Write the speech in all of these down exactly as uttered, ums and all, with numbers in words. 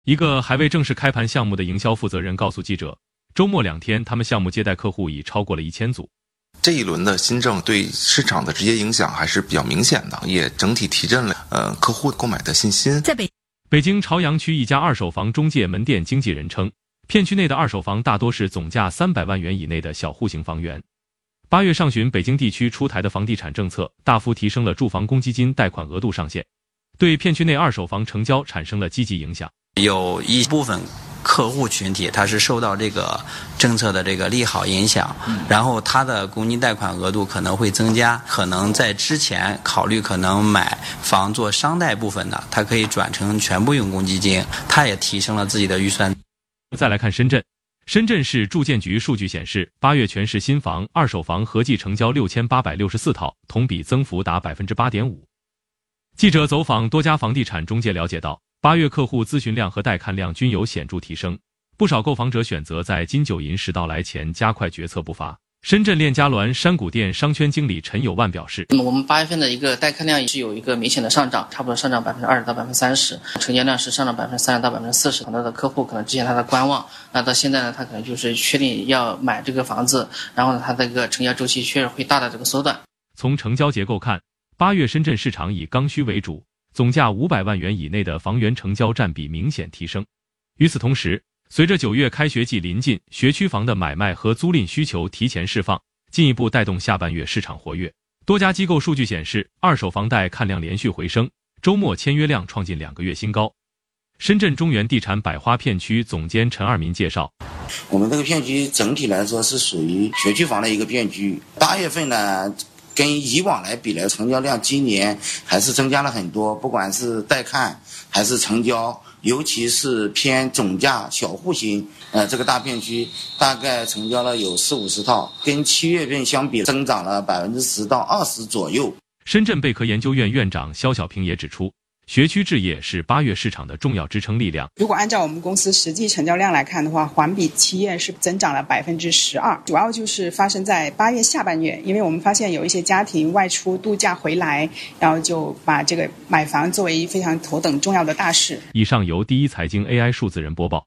一个还未正式开盘项目的营销负责人告诉记者，周末两天他们项目接待客户已超过了一千组。 这一轮的新政对市场的直接影响还是比较明显的，也整体提振了呃客户购买的信心。 在北北京朝阳区一家二手房中介门店经纪人称，片区内的二手房大多是总价三百万元以内的小户型房源。八月上旬，北京地区出台的房地产政策大幅提升了住房公积金贷款额度上限，对片区内二手房成交产生了积极影响。 有一部分客户群体他是受到这个政策的这个利好影响，然后他的公积金贷款额度可能会增加，可能在之前考虑可能买房做商贷部分的，他可以转成全部用公积金，他也提升了自己的预算。 再来看深圳，深圳市住建局数据显示，八月全市新房、二手房合计成交六千八百六十四套，同比增幅达 百分之八点五。记者走访多家房地产中介了解到，八月客户咨询量和带看量均有显著提升，不少购房者选择在金九银十到来前加快决策步伐。深圳链家鸾山谷店商圈经理陈有万表示， 那么我们八月份的一个带看量是有一个明显的上涨，差不多上涨百分之二十到百分之三十，成交量是上涨百分之三十到百分之四十。很多的客户可能之前他的观望，那到现在呢，他可能就是确定要买这个房子，然后呢，他这个成交周期确实会大的这个缩短。 从成交结构看，八月深圳市场以刚需为主，总价五百万元以内的房源成交占比明显提升。与此同时，随着九月开学季临近，学区房的买卖和租赁需求提前释放，进一步带动下半月市场活跃。多家机构数据显示，二手房贷看量连续回升，周末签约量创近两个月新高。深圳中原地产百花片区总监陈二民介绍， 我们这个片区整体来说是属于学区房的一个片区，八月份呢跟以往来比呢，成交量今年还是增加了很多，不管是带看还是成交，尤其是偏总价小户型，呃，这个大片区大概成交了有四五十套，跟七月份相比增长了百分之十到二十左右。 深圳贝壳研究院院长肖小平也指出，学区置业是八月市场的重要支撑力量。 如果按照我们公司实际成交量来看的话，环比七月是增长了百分之十二，主要就是发生在八月下半月，因为我们发现有一些家庭外出度假回来，然后就把这个买房作为非常头等重要的大事。 以上由第一财经 A I 数字人播报。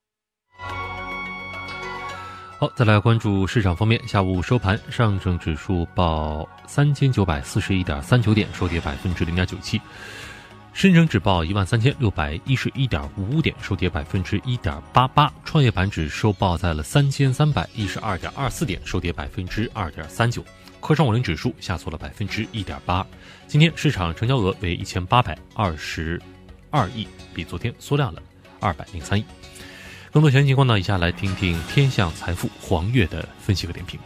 好，再来关注市场方面。下午收盘，上证指数报三千九百四十一点三九点，收跌百分之零点九七。深成指报一万三千六百一十一点五五点，收跌百分之一点八八。创业板指收报在了三千三百一十二点二四点，收跌百分之二点三九。科创五零指数下挫了百分之一点八二。今天市场成交额为一千八百二十二亿，比昨天缩量了二百零三亿。更多详细情况呢，以下来听听天象财富黄月的分析和点评。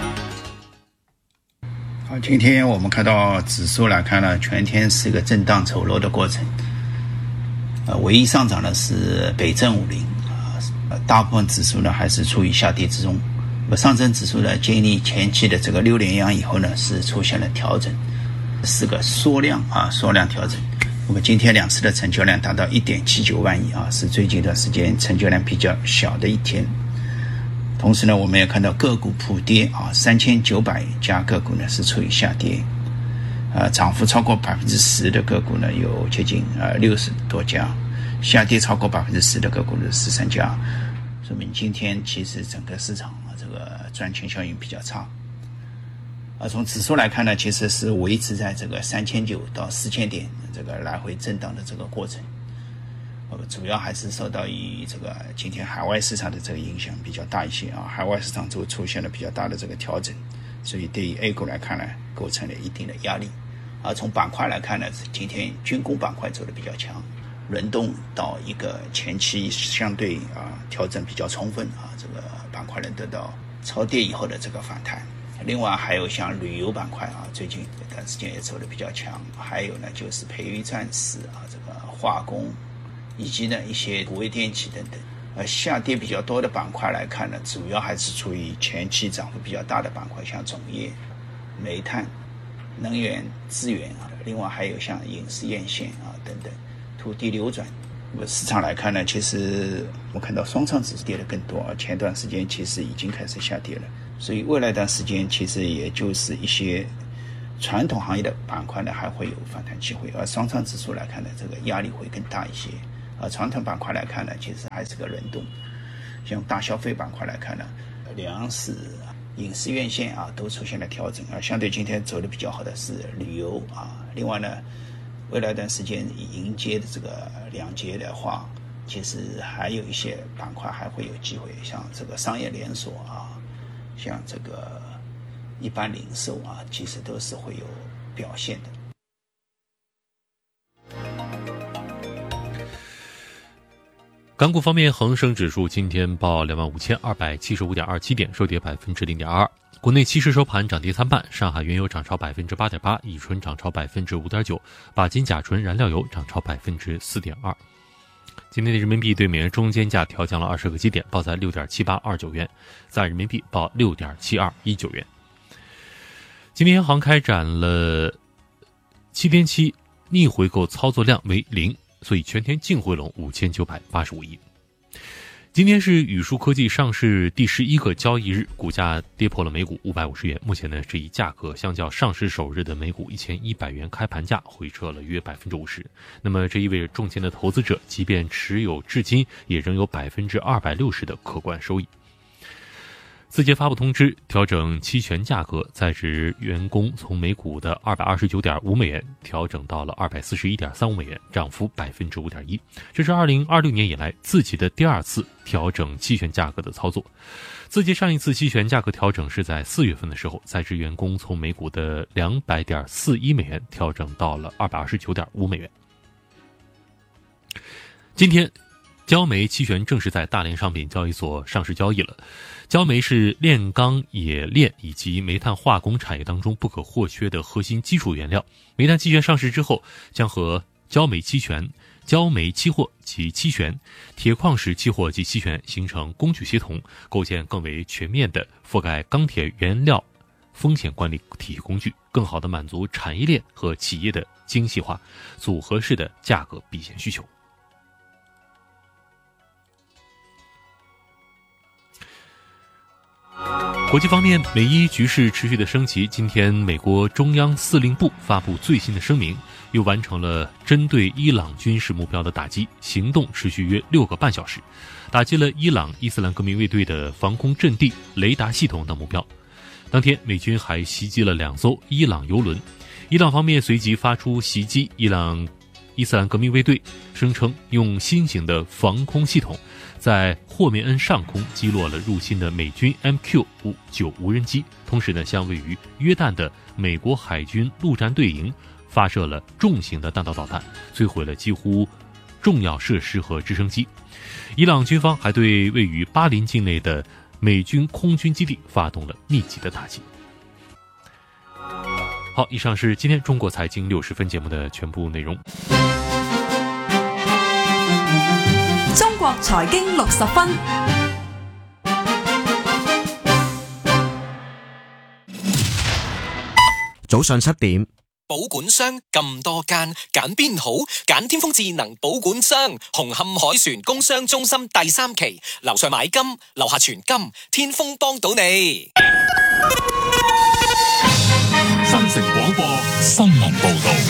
好，今天我们看到指数来看呢，全天是一个震荡走弱的过程。呃，唯一上涨的是北证五零，呃，大部分指数呢还是处于下跌之中。那么上证指数呢，经历前期的这个六连阳以后呢，是出现了调整，是个缩量啊，缩量调整。我们今天两次的成交量达到 一点七九万亿啊，是最近一段时间成交量比较小的一天。同时呢，我们也看到个股普跌啊，三千九百家个股呢是处于下跌，呃，涨幅超过百分之十的个股呢有接近呃六十多家，下跌超过百分之十的个股呢十三家，说明今天其实整个市场啊这个赚钱效应比较差。啊，从指数来看呢，其实是维持在这个三千九到四千点这个来回震荡的这个过程。呃，主要还是受到于这个今天海外市场的这个影响比较大一些啊，海外市场就出现了比较大的这个调整，所以对于 A 股来看呢，构成了一定的压力。而从板块来看呢，今天军工板块走得比较强，轮动到一个前期相对啊调整比较充分啊，这个板块能得到超跌以后的这个反弹。另外还有像旅游板块啊，最近这段时间也走得比较强，还有呢就是培育暂时啊，这个化工。以及呢一些土卫电气等等，而下跌比较多的板块来看呢，主要还是处于前期涨幅比较大的板块，像种业、煤炭、能源资源啊，另外还有像影视院线啊等等，土地流转。那么市场来看呢，其实我看到双创指数跌得更多，前段时间其实已经开始下跌了，所以未来段时间其实也就是一些传统行业的板块呢还会有反弹机会，而双创指数来看呢，这个压力会更大一些。 呃，传统板块来看呢，其实还是个轮动。像大消费板块来看呢，粮食、饮食院线啊都出现了调整，而相对今天走的比较好的是旅游啊。另外呢，未来一段时间迎接的这个两节的话，其实还有一些板块还会有机会，像这个商业连锁啊，像这个一般零售啊，其实都是会有表现的。 港股方面，恒生指数今天报两万五千二百七十五点二七点，收跌百分之零点二。国内期市收盘涨跌参半，上海原油涨超百分之八点八，乙醇涨超百分之五点九，靶金甲醇燃料油涨超百分之四点二。今天的人民币对美元中间价调降了二十个基点，报在六点七八二九元，在人民币报六点七二一九元。今天央行开展了七天期逆回购操作量为零。所以全天净回笼五千九百八十五亿。今天是宇树科技上市第十一个交易日，股价跌破了每股五百五十元，目前呢是以价格相较上市首日的每股一千一百元开盘价回撤了约百分之五十。那么这意味着重钱的投资者即便持有至今，也仍有百分之二百六十的可观收益。字节发布通知，调整期权价格，在职员工从每股的二百二十九点五美元调整到了二百四十一点三五美元，涨幅百分之五点一。这是二零二六年以来字节的第二次调整期权价格的操作。字节上一次期权价格调整是在四月份的时候，在职员工从每股的两百点四一美元调整到了二百二十九点五美元。今天焦煤期权正式在大连商品交易所上市交易了。焦煤是炼钢、冶炼以及煤炭化工产业当中不可或缺的核心基础原料。煤炭期权上市之后，将和焦煤期权、焦煤期货及期权、铁矿石期货及期权形成工具协同，构建更为全面的覆盖钢铁原料风险管理体系工具，更好地满足产业链和企业的精细化、组合式的价格避险需求。国际方面，美伊局势持续的升级。今天，美国中央司令部发布最新的声明，又完成了针对伊朗军事目标的打击，行动持续约六个半小时，打击了伊朗伊斯兰革命卫队的防空阵地、雷达系统等目标。当天，美军还袭击了两艘伊朗油轮。伊朗方面随即发出袭击伊朗伊斯兰革命卫队，声称用新型的防空系统在霍梅恩上空击落了入侵的美军 M Q 五九 无人机，同时呢，向位于约旦的美国海军陆战队营发射了重型的弹道导弹，摧毁了几乎重要设施和直升机。伊朗军方还对位于巴林境内的美军空军基地发动了密集的打击。好，以上是今天中国财经六十分节目的全部内容。 中國財經六十分， 早上七點， 保管商咁多間，揀邊好？揀天風智能保管商，紅磡海船工商中心第三期，樓上買金，樓下存金，天風幫到你。 新城廣播新聞報道。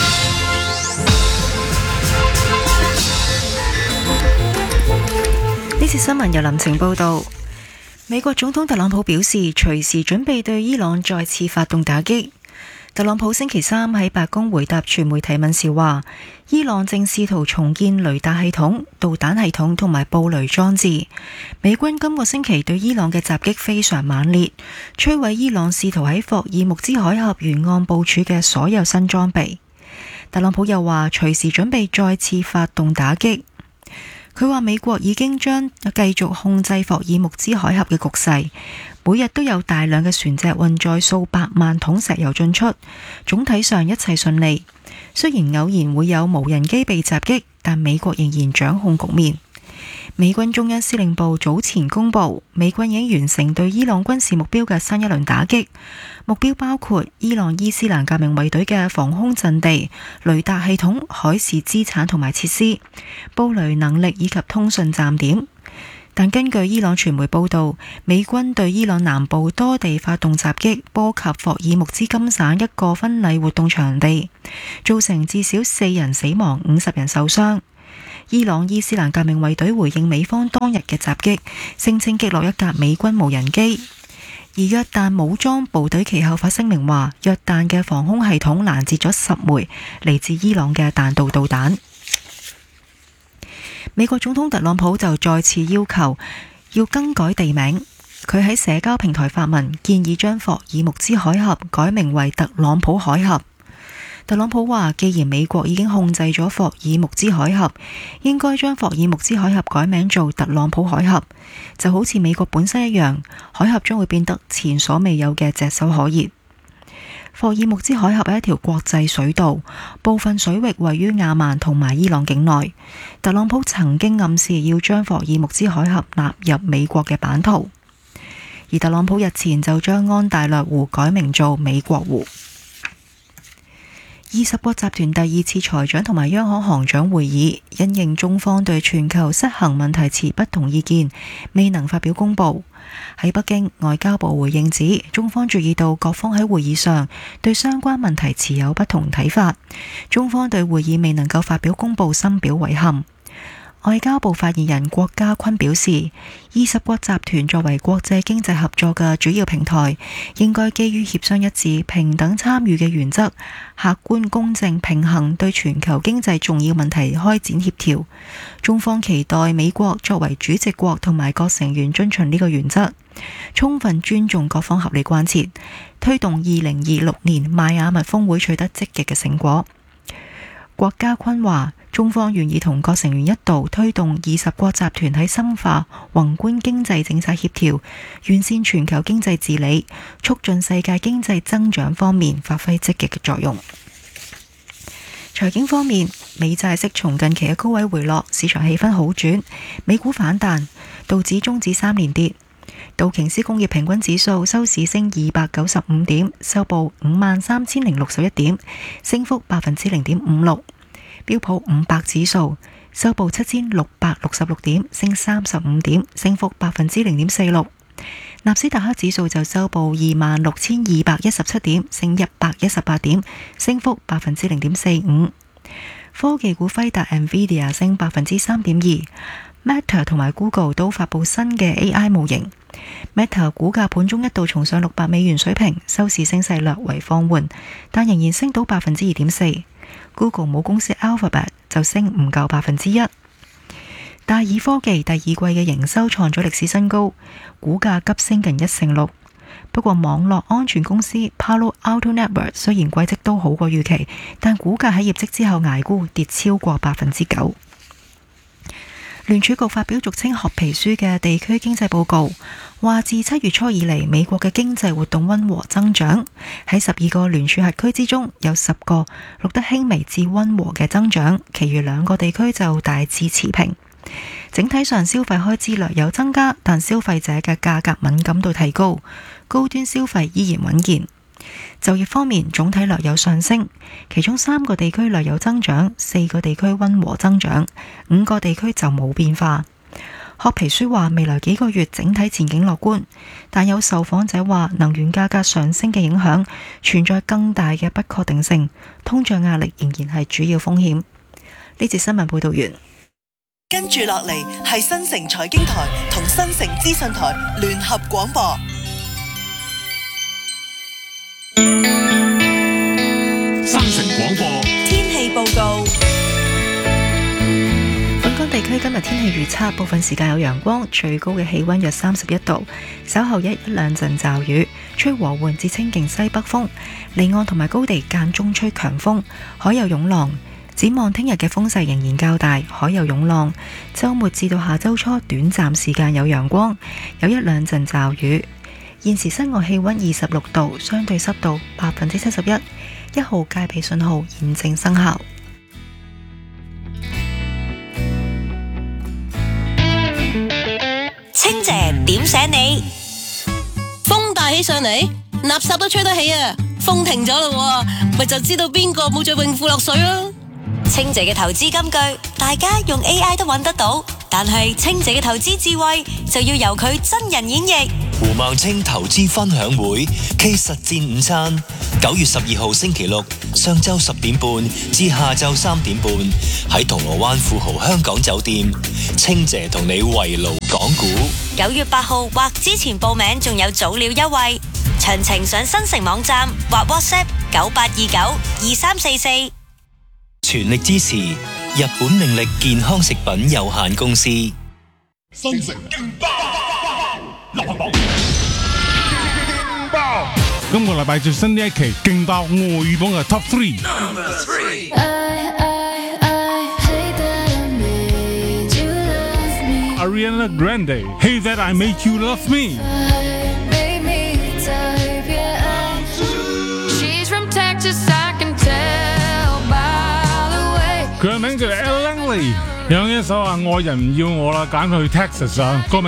呢次新聞由林晴報道。美國總統特朗普表示，隨時準備對伊朗再次發動打擊。特朗普星期三喺白宮回答傳媒提問時話，伊朗正試圖重建雷達系統、導彈系統同埋布雷裝置。美軍今個星期對伊朗嘅襲擊非常猛烈，摧毀伊朗試圖喺霍爾木茲海峽沿岸部署嘅所有新裝備。特朗普又話，隨時準備再次發動打擊。佢話美國已經將繼續控制霍爾木茲海峽嘅局勢，每日都有大量嘅船隻運載數百萬桶石油進出，總體上一切順利。雖然偶然會有無人機被襲擊，但美國仍然掌控局面。美軍中央司令部早前公布，美軍已經完成對伊朗軍事目標嘅新一輪打擊，目標包括伊朗伊斯蘭革命衛隊嘅防空陣地、雷達系統、海事資產同埋設施、布雷能力以及通訊站點。但根據伊朗傳媒報道，美軍對伊朗南部多地發動襲擊，波及霍爾木茲金省一個婚禮活動場地，造成至少四人死亡、五十人受傷。 伊朗伊斯蘭革命衛隊回應美方當日嘅襲擊，聲稱擊落一架美軍無人機。而約旦武裝部隊其後發聲明話，約旦嘅防空系統攔截咗十枚嚟自伊朗嘅彈道導彈。美國總統特朗普就再次要求要更改地名，佢喺社交平台發文建議將霍爾木茲海峽改名為特朗普海峽。特朗普話，既然美國已經控制咗霍爾木茲海峽，應該將霍爾木茲海峽改名做特朗普海峽，就好似美國本身一樣，海峽將會變得前所未有嘅炙手可熱。霍爾木茲海峽係一條國際水道，部分水域位於亞曼同埋伊朗境內。特朗普曾經暗示要將霍爾木茲海峽納入美國嘅版圖，而特朗普日前就將安大略湖改名做美國湖。二十國集團第二次財長同埋央行行長會議，因應中方對全球失衡問題持不同意見，未能發表公報。喺北京，外交部回應指，中方注意到各方喺會議上對相關問題持有不同睇法，中方對會議未能夠發表公報深表遺憾。外交部發言人郭家坤表示，二十國集團作為國際經濟合作嘅主要平台，應該基於協商一致、平等參與嘅原則，客觀公正平衡對全球經濟重要問題開展協調。中方期待美國作為主席國同埋各成員遵循呢個原則，充分尊重各方合理關切，推動二零二六年邁阿密峰會取得積極嘅成果。郭家坤話，中方願意同各成員一道推動二十國集團喺深化宏觀經濟政策協調、完善全球經濟治理、促進世界經濟增長方面發揮積極嘅作用。財經方面，美債息從近期嘅高位回落，市場氣氛好轉，美股反彈，道指終止三連跌。道瓊斯工業平均指數收市升二百九十五點，收報五萬三千零六十一點，升幅百分之零點五六。標普五百指數收報七千六百六十六點，升三十五點，升幅百分之零點四六。納斯達克指數就收報二萬六千二百一十七點，升一百一十八點，升幅百分之零點四五。科技股輝達 Nvidia 升百分之三點二。Meta 同埋 Google 都發佈新嘅 A I 模型。Meta 股價盤中一度重上六百美元水平，收市升勢略為放緩，但仍然升到百分之二點四。Google 母公司 Alphabet 就升唔夠百分之一。戴爾科技第二季嘅營收創咗歷史新高，股價急升近一成六。不過網絡安全公司 Palo Alto Networks 雖然季績都好過預期，但股價喺業績之後捱沽，跌超過百分之九。聯儲局發表俗稱褐皮書嘅地區經濟報告，話自七月初以嚟，美國嘅經濟活動溫和增長，喺十二個聯儲轄區之中，有十個錄得輕微至溫和嘅增長，其餘兩個地區就大致持平。整體上消費開支略有增加，但消費者嘅價格敏感度提高，高端消費依然穩健。就業方面總體略有上升，其中三個地區略有增長，四個地區溫和增長，五個地區就冇變化。褐皮書話未來幾個月整體前景樂觀，但有受訪者話能源價格上升嘅影響存在更大嘅不確定性，通脹壓力仍然係主要風險。呢節新聞報道完。 跟住落嚟係新城財經台同新城資訊台聯合廣播。 新城廣播天氣報告。 本港地區今日天氣預測，部分時間有陽光，最高嘅氣溫約三十一度，稍後一兩陣驟雨，吹和緩至清勁西北風，離岸同埋高地間中吹強風，海有湧浪。展望聽日嘅風勢仍然較大，海有湧浪。週末至到下週初，短暫時間有陽光，有一兩陣驟雨。現時室外氣溫二十六度，相對濕度百分之七十一，一號戒備信號現正生效。 清姐點醒你？ 風大起上嚟，垃圾都吹得起啊！風停咗啦，咪就知道邊個冇着泳褲落水咯。 清姐嘅投資金句，大家用 A I 都揾得到，但係清姐嘅投資智慧就要由佢真人演繹。 胡孟青投資分享會暨實戰午餐， 九月十二號星期六上晝十點半至下晝三點半，喺銅鑼灣富豪香港酒店，清姐同你圍爐講古。 九月八號或之前報名仲有早鳥優惠，詳情上新城網站或 WhatsApp 九八二九二三四四。 全力支持日本命力健康食品有限公司。 新城勁爆流行榜，勁爆！ 今個禮拜最新呢一期勁爆外語榜嘅 Top Three。Ariana Grande, Hey That I Made You Love Me。佢嘅名叫 Elle Langley，有一首啊愛人唔要我啦，揀去 Texas 啊，歌名